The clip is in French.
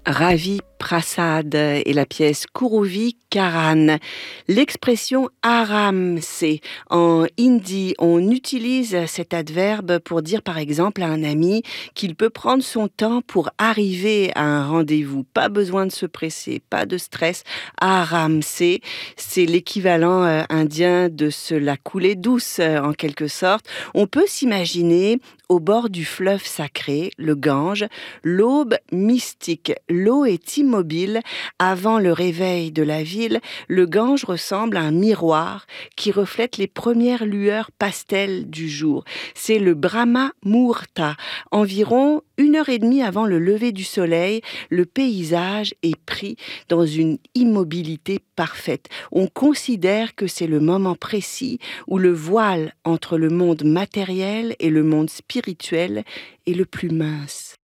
Ravi Prasad et la pièce Kuruvi Karan. L'expression aram-se en hindi, on utilise cet adverbe pour dire par exemple à un ami qu'il peut prendre son temps pour arriver à un rendez-vous. Pas besoin de se presser, pas de stress. Aram-se, c'est l'équivalent indien de se la couler douce en quelque sorte. On peut s'imaginer au bord du fleuve sacré, le Gange, l'aube mystique. L'eau est immobile. Avant le réveil de la ville, le Gange ressemble à un miroir qui reflète les premières lueurs pastel du jour. C'est le Brahma Muhurta. Environ 1 heure et demie avant le lever du soleil, le paysage est pris dans une immobilité parfaite. On considère que c'est le moment précis où le voile entre le monde matériel et le monde spirituel est le plus mince.